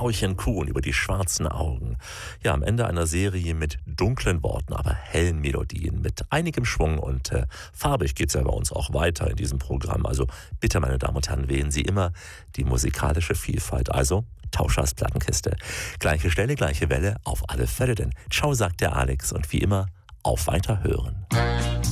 Frauchen Kuhn über die schwarzen Augen. Ja, am Ende einer Serie mit dunklen Worten, aber hellen Melodien, mit einigem Schwung und farbig geht's ja bei uns auch weiter in diesem Programm. Also bitte, meine Damen und Herren, wählen Sie immer die musikalische Vielfalt. Also Tauschers Plattenkiste. Gleiche Stelle, gleiche Welle, auf alle Fälle denn. Ciao, sagt der Alex und wie immer, auf Weiterhören.